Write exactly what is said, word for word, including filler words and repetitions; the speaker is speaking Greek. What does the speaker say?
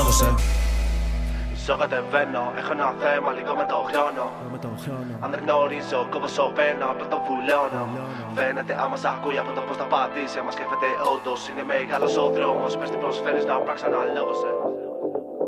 λόγωσε. Ζω κατεβαίνω, έχω ένα θέμα λίγο με τον χρόνο. Αν δεν γνωρίζω, κόβω σωπαίνω, απλά το βουλώνω. Φαίνεται άμα σ' ακούει από το πως θα πατήσει. Άμα σκέφτεται όντως είναι μεγάλος ο δρόμος. Πες τι προσφέρεις να πράξει, αναλόγωσε.